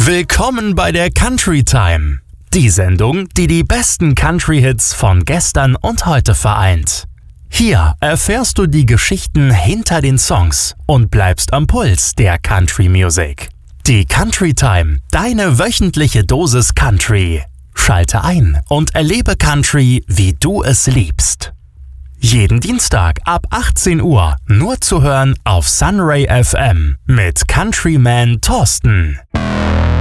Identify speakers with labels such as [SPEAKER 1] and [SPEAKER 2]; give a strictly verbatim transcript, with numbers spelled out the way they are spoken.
[SPEAKER 1] Willkommen bei der Country Time, die Sendung, die die besten Country-Hits von gestern und heute vereint. Hier erfährst du die Geschichten hinter den Songs und bleibst am Puls der Country Music. Die Country Time, deine wöchentliche Dosis Country. Schalte ein und erlebe Country, wie du es liebst. Jeden Dienstag ab achtzehn Uhr nur zu hören auf Sunray F M mit Countryman Thorsten.